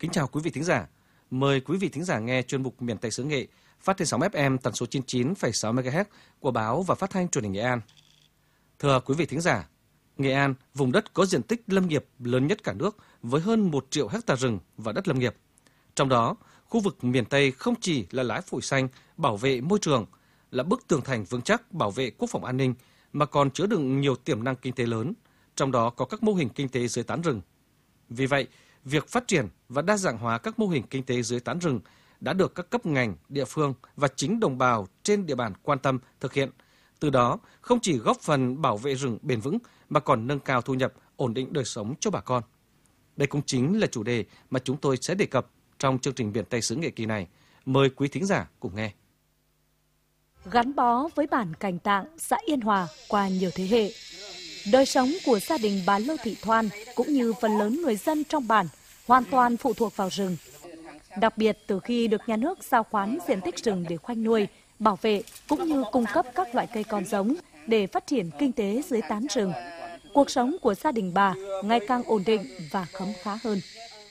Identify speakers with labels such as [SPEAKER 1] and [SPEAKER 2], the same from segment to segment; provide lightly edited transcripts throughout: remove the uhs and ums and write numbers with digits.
[SPEAKER 1] Kính chào quý vị thính giả. Mời quý vị thính giả nghe chuyên mục Miền Tây xứ Nghệ phát trên sóng FM tần số 99,6 MHz của Báo và Phát thanh Truyền hình Nghệ An. Thưa quý vị thính giả, Nghệ An, vùng đất có diện tích lâm nghiệp lớn nhất cả nước với hơn 1 triệu hecta rừng và đất lâm nghiệp. Trong đó, khu vực miền Tây không chỉ là lá phổi xanh bảo vệ môi trường, là bức tường thành vững chắc bảo vệ quốc phòng an ninh, mà còn chứa đựng nhiều tiềm năng kinh tế lớn, trong đó có các mô hình kinh tế dưới tán rừng. Vì vậy, việc phát triển và đa dạng hóa các mô hình kinh tế dưới tán rừng đã được các cấp ngành, địa phương và chính đồng bào trên địa bàn quan tâm thực hiện. Từ đó, không chỉ góp phần bảo vệ rừng bền vững mà còn nâng cao thu nhập, ổn định đời sống cho bà con. Đây cũng chính là chủ đề mà chúng tôi sẽ đề cập trong chương trình Miền Tây xứ Nghệ kỳ này. Mời quý thính giả cùng nghe.
[SPEAKER 2] Gắn bó với bản Cành Tạng, xã Yên Hòa qua nhiều thế hệ, đời sống của gia đình bà Lô Thị Thoan cũng như phần lớn người dân trong bản hoàn toàn phụ thuộc vào rừng. Đặc biệt từ khi được nhà nước giao khoán diện tích rừng để khoanh nuôi, bảo vệ cũng như cung cấp các loại cây con giống để phát triển kinh tế dưới tán rừng, cuộc sống của gia đình bà ngày càng ổn định và khấm khá hơn.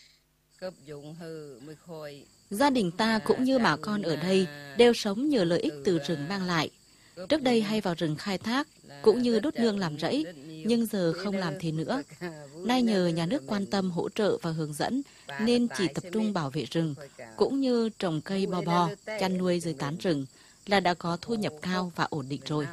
[SPEAKER 3] Gia đình ta cũng như bà con ở đây đều sống nhờ lợi ích từ rừng mang lại. Trước đây hay vào rừng khai thác, cũng như đốt nương làm rẫy, nhưng giờ không làm thế nữa. Nay nhờ nhà nước quan tâm hỗ trợ và hướng dẫn, nên chỉ tập trung bảo vệ rừng, cũng như trồng cây bo bo, chăn nuôi dưới tán rừng, là đã có thu nhập cao và ổn định rồi.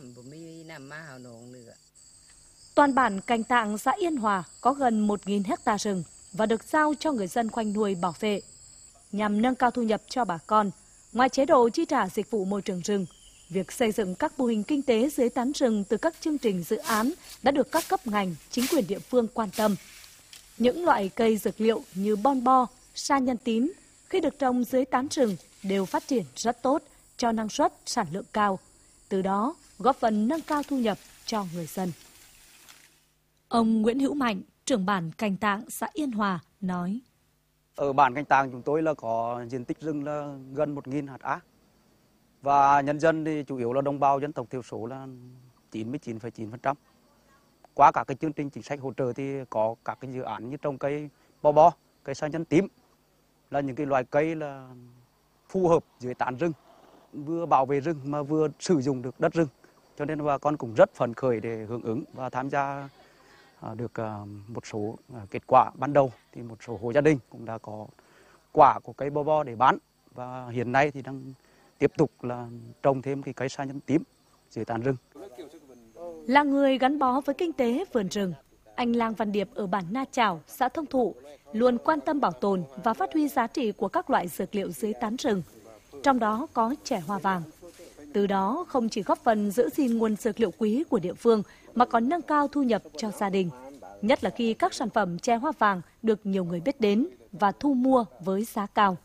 [SPEAKER 2] Toàn bản Cành Tạng, xã Yên Hòa có gần 1.000 hecta rừng và được giao cho người dân khoanh nuôi bảo vệ. Nhằm nâng cao thu nhập cho bà con, ngoài chế độ chi trả dịch vụ môi trường rừng, việc xây dựng các mô hình kinh tế dưới tán rừng từ các chương trình dự án đã được các cấp ngành, chính quyền địa phương quan tâm. Những loại cây dược liệu như bon bo, sa nhân tím khi được trồng dưới tán rừng đều phát triển rất tốt, cho năng suất, sản lượng cao. Từ đó góp phần nâng cao thu nhập cho người dân. Ông Nguyễn Hữu Mạnh, trưởng bản Cành Tạng, xã Yên Hòa nói:
[SPEAKER 4] Ở bản Cành Tạng chúng tôi là có diện tích rừng là gần 1.000 ha. Và nhân dân thì chủ yếu là đồng bào dân tộc thiểu số là 99,9%. Qua các cái chương trình chính sách hỗ trợ thì có các cái dự án như trồng cây bo bo, cây sa nhân tím là những cái loài cây là phù hợp dưới tán rừng, vừa bảo vệ rừng mà vừa sử dụng được đất rừng. Cho nên bà con cũng rất phấn khởi để hưởng ứng và tham gia được một số kết quả ban đầu. Thì một số hộ gia đình cũng đã có quả của cây bo bo để bán, và hiện nay thì đang tiếp tục là trồng thêm cái cây sa nhân tím dưới tán rừng.
[SPEAKER 2] Là người gắn bó với kinh tế vườn rừng, anh Lang Văn Điệp ở bản Na Chảo, xã Thông Thụ luôn quan tâm bảo tồn và phát huy giá trị của các loại dược liệu dưới tán rừng, trong đó có chè hoa vàng. Từ đó không chỉ góp phần giữ gìn nguồn dược liệu quý của địa phương mà còn nâng cao thu nhập cho gia đình, nhất là khi các sản phẩm chè hoa vàng được nhiều người biết đến và thu mua với giá cao.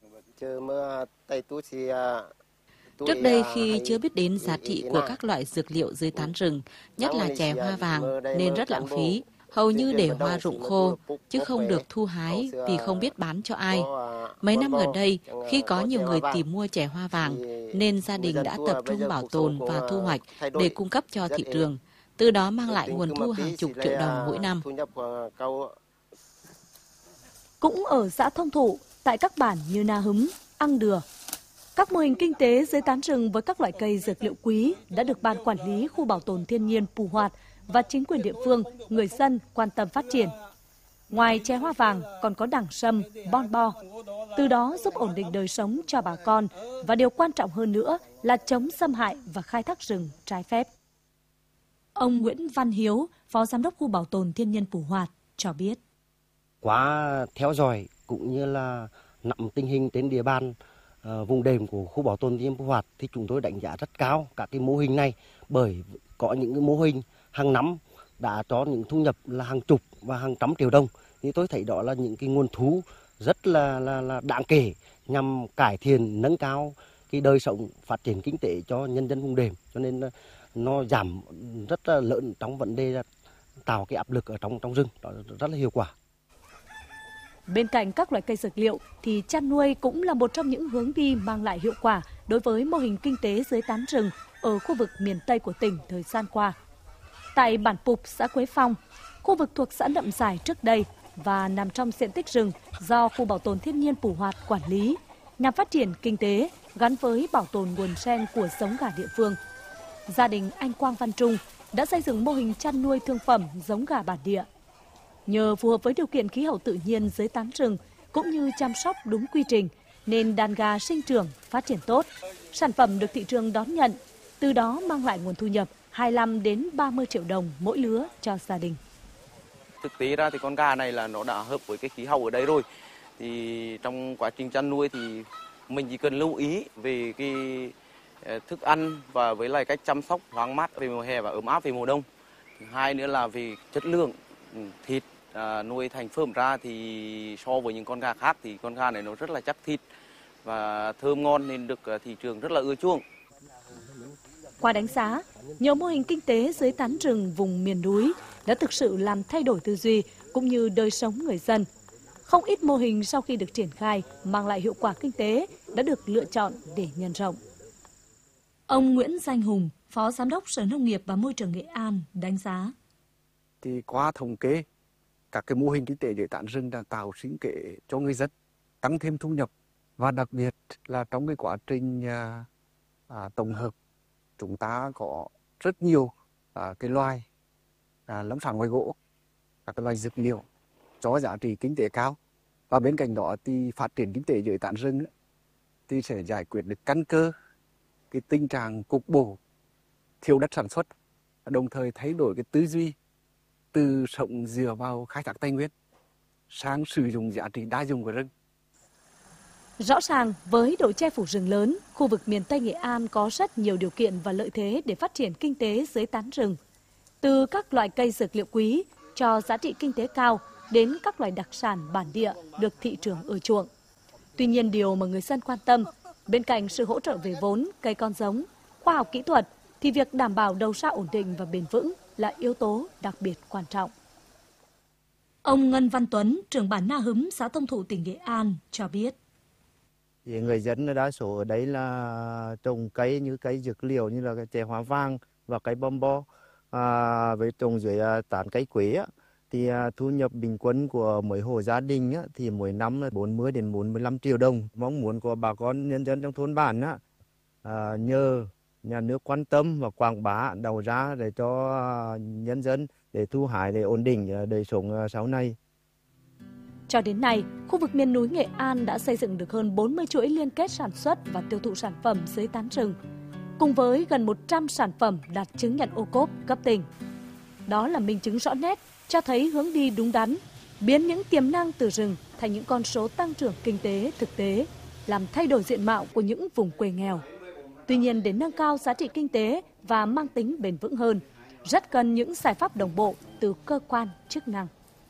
[SPEAKER 3] Trước đây khi chưa biết đến giá trị của các loại dược liệu dưới tán rừng, nhất là chè hoa vàng, nên rất lãng phí, hầu như để hoa rụng khô, chứ không được thu hái vì không biết bán cho ai. Mấy năm gần đây, khi có nhiều người tìm mua chè hoa vàng, nên gia đình đã tập trung bảo tồn và thu hoạch để cung cấp cho thị trường, từ đó mang lại nguồn thu hàng chục triệu đồng mỗi năm.
[SPEAKER 2] Cũng ở xã Thông Thụ, tại các bản như Na Húm, Ăng Đừa, các mô hình kinh tế dưới tán rừng với các loại cây dược liệu quý đã được Ban Quản lý Khu Bảo tồn Thiên nhiên Pù Hoạt và chính quyền địa phương, người dân quan tâm phát triển. Ngoài chè hoa vàng còn có đẳng sâm, bon bo, từ đó giúp ổn định đời sống cho bà con và điều quan trọng hơn nữa là chống xâm hại và khai thác rừng trái phép. Ông Nguyễn Văn Hiếu, Phó Giám đốc Khu Bảo tồn Thiên nhiên Pù Hoạt cho biết:
[SPEAKER 5] Qua theo dõi cũng như là nắm tình hình trên địa bàn vùng đệm của Khu Bảo tồn Thiên nhiên Pù Hoạt thì chúng tôi đánh giá rất cao các cái mô hình này, bởi có những cái mô hình hàng năm đã cho những thu nhập là hàng chục và hàng trăm triệu đồng. Thì tôi thấy đó là những cái nguồn thu rất là đáng kể nhằm cải thiện, nâng cao cái đời sống, phát triển kinh tế cho nhân dân vùng đệm, cho nên nó giảm rất là lớn trong vấn đề là tạo cái áp lực ở trong rừng, đó rất là hiệu quả.
[SPEAKER 2] Bên cạnh các loại cây dược liệu thì chăn nuôi cũng là một trong những hướng đi mang lại hiệu quả đối với mô hình kinh tế dưới tán rừng ở khu vực miền Tây của tỉnh thời gian qua. Tại bản Pục, xã Quế Phong, khu vực thuộc xã Nậm Giải trước đây và nằm trong diện tích rừng do Khu Bảo tồn Thiên nhiên Pù Hoạt quản lý, nhằm phát triển kinh tế gắn với bảo tồn nguồn gen của giống gà địa phương. Gia đình anh Quang Văn Trung đã xây dựng mô hình chăn nuôi thương phẩm giống gà bản địa. Nhờ phù hợp với điều kiện khí hậu tự nhiên dưới tán rừng cũng như chăm sóc đúng quy trình nên đàn gà sinh trưởng phát triển tốt. Sản phẩm được thị trường đón nhận, từ đó mang lại nguồn thu nhập 25 đến 30 triệu đồng mỗi lứa cho gia đình.
[SPEAKER 6] Thực tế ra thì con gà này là nó đã hợp với cái khí hậu ở đây rồi. Thì trong quá trình chăn nuôi thì mình chỉ cần lưu ý về cái thức ăn và với lại cách chăm sóc thoáng mát về mùa hè và ấm áp về mùa đông. Thứ hai nữa là về chất lượng thịt nuôi thành phẩm ra thì so với những con gà khác thì con gà này nó rất là chắc thịt và thơm ngon nên được thị trường rất là ưa chuộng.
[SPEAKER 2] Qua đánh giá, nhiều mô hình kinh tế dưới tán rừng vùng miền núi đã thực sự làm thay đổi tư duy cũng như đời sống người dân. Không ít mô hình sau khi được triển khai mang lại hiệu quả kinh tế đã được lựa chọn để nhân rộng. Ông Nguyễn Danh Hùng, Phó Giám đốc Sở Nông nghiệp và Môi trường Nghệ An đánh giá.
[SPEAKER 7] Thì qua thống kê, các cái mô hình kinh tế dưới tán rừng đã tạo sinh kế cho người dân, tăng thêm thu nhập và đặc biệt là trong cái quá trình tổng hợp chúng ta có rất nhiều cái loài lâm sản ngoài gỗ, các cái loài dược liệu cho giá trị kinh tế cao. Và bên cạnh đó thì phát triển kinh tế dưới tán rừng thì sẽ giải quyết được căn cơ cái tình trạng cục bộ thiếu đất sản xuất, đồng thời thay đổi cái tư duy từ sống dựa vào khai thác tài nguyên sang sử dụng giá trị đa dụng của rừng.
[SPEAKER 2] Rõ ràng, với độ che phủ rừng lớn, khu vực miền Tây Nghệ An có rất nhiều điều kiện và lợi thế để phát triển kinh tế dưới tán rừng. Từ các loại cây dược liệu quý cho giá trị kinh tế cao đến các loại đặc sản bản địa được thị trường ưa chuộng. Tuy nhiên, điều mà người dân quan tâm, bên cạnh sự hỗ trợ về vốn, cây con giống, khoa học kỹ thuật, thì việc đảm bảo đầu ra ổn định và bền vững là yếu tố đặc biệt quan trọng. Ông Ngân Văn Tuấn, trưởng bản Na Hứng, xã Thông Thụ, tỉnh Nghệ An cho biết.
[SPEAKER 8] Thì người dân đa số ở đấy là trồng cây như cây dược liệu như là chè hóa vàng và cây bom bo, với trồng dưới tán cây quế thì thu nhập bình quân của mỗi hộ gia đình thì mỗi năm là 40 đến 45 triệu đồng. Mong muốn của bà con nhân dân trong thôn bản nhờ nhà nước quan tâm và quảng bá đầu ra để cho nhân dân để thu hái để ổn định đời sống sau này.
[SPEAKER 2] Cho đến nay, khu vực miền núi Nghệ An đã xây dựng được hơn 40 chuỗi liên kết sản xuất và tiêu thụ sản phẩm dưới tán rừng, cùng với gần 100 sản phẩm đạt chứng nhận ô cốp cấp tỉnh. Đó là minh chứng rõ nét cho thấy hướng đi đúng đắn, biến những tiềm năng từ rừng thành những con số tăng trưởng kinh tế thực tế, làm thay đổi diện mạo của những vùng quê nghèo. Tuy nhiên, để nâng cao giá trị kinh tế và mang tính bền vững hơn, rất cần những giải pháp đồng bộ từ cơ quan chức năng.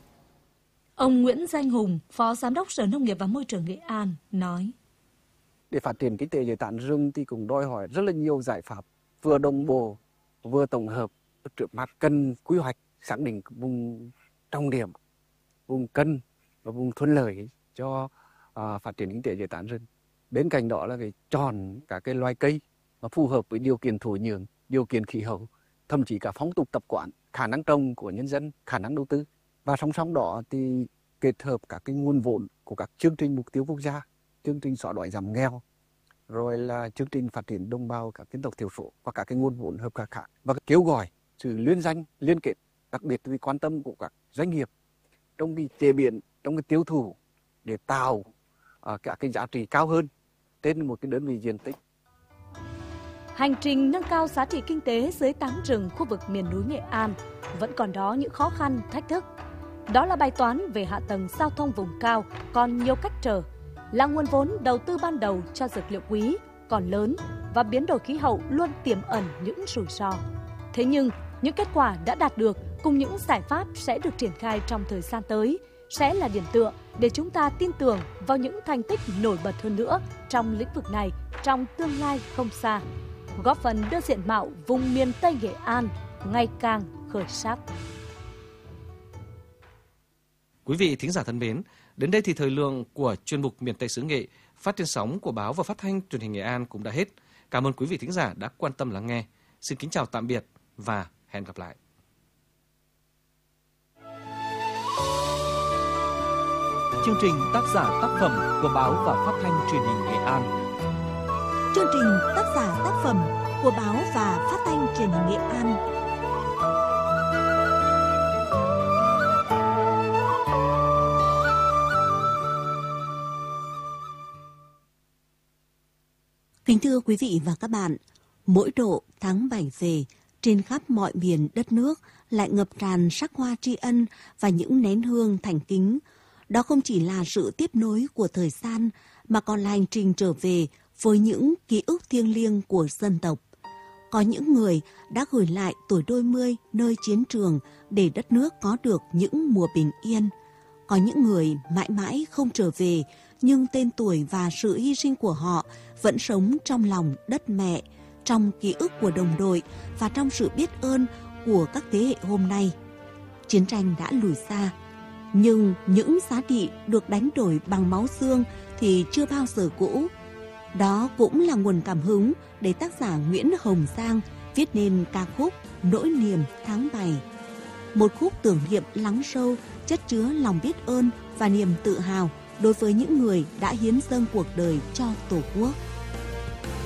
[SPEAKER 2] Ông Nguyễn Danh Hùng, Phó Giám đốc Sở Nông nghiệp và Môi trường Nghệ An nói.
[SPEAKER 7] Để phát triển kinh tế dưới tán rừng thì cũng đòi hỏi rất là nhiều giải pháp, vừa đồng bộ, vừa tổng hợp. Trước mắt cần quy hoạch xác định vùng trọng điểm, vùng cân và vùng thuận lợi cho phát triển kinh tế dưới tán rừng. Bên cạnh đó là phải chọn các cái loài cây mà phù hợp với điều kiện thổ nhưỡng, điều kiện khí hậu, thậm chí cả phong tục tập quán, khả năng trồng của nhân dân, khả năng đầu tư. Và song song đó thì kết hợp các cái nguồn vốn của các chương trình mục tiêu quốc gia, chương trình xóa đói giảm nghèo, rồi là chương trình phát triển đồng bào các dân tộc thiểu số và các cái nguồn vốn hợp tác khác, và kêu gọi sự liên danh liên kết, đặc biệt vì quan tâm của các doanh nghiệp trong cái chế biến, trong cái tiêu thụ để tạo các cái giá trị cao hơn trên một cái đơn vị diện tích.
[SPEAKER 2] Hành trình nâng cao giá trị kinh tế dưới tán rừng khu vực miền núi Nghệ An vẫn còn đó những khó khăn, thách thức. Đó là bài toán về hạ tầng giao thông vùng cao còn nhiều cách trở, là nguồn vốn đầu tư ban đầu cho dược liệu quý còn lớn và biến đổi khí hậu luôn tiềm ẩn những rủi ro. Thế nhưng, những kết quả đã đạt được cùng những giải pháp sẽ được triển khai trong thời gian tới sẽ là điểm tựa để chúng ta tin tưởng vào những thành tích nổi bật hơn nữa trong lĩnh vực này trong tương lai không xa, góp phần đưa diện mạo vùng miền Tây Nghệ An ngày càng khởi sắc.
[SPEAKER 1] Quý vị thính giả thân mến, đến đây thì thời lượng của chuyên mục Miền Tây xứ Nghệ phát trên sóng của báo và phát thanh truyền hình Nghệ An cũng đã hết. Cảm ơn quý vị thính giả đã quan tâm lắng nghe. Xin kính chào tạm biệt và hẹn gặp lại. chương trình tác giả tác phẩm của báo và phát thanh truyền hình Nghệ An.
[SPEAKER 9] Chương trình tác giả tác phẩm của báo và phát thanh truyền hình Nghệ An. Kính thưa quý vị và các bạn, mỗi độ tháng 7 về, trên khắp mọi miền đất nước lại ngập tràn sắc hoa tri ân và những nén hương thành kính. Đó không chỉ là sự tiếp nối của thời gian, mà còn là hành trình trở về với những ký ức thiêng liêng của dân tộc. Có những người đã gửi lại tuổi đôi mươi nơi chiến trường để đất nước có được những mùa bình yên. Có những người mãi mãi không trở về, nhưng tên tuổi và sự hy sinh của họ vẫn sống trong lòng đất mẹ, trong ký ức của đồng đội và trong sự biết ơn của các thế hệ hôm nay. Chiến tranh đã lùi xa, nhưng những giá trị được đánh đổi bằng máu xương thì chưa bao giờ cũ. Đó cũng là nguồn cảm hứng để tác giả Nguyễn Hồng Giang viết nên ca khúc Nỗi niềm tháng 7. Một khúc tưởng niệm lắng sâu, chất chứa lòng biết ơn và niềm tự hào đối với những người đã hiến dâng cuộc đời cho Tổ quốc.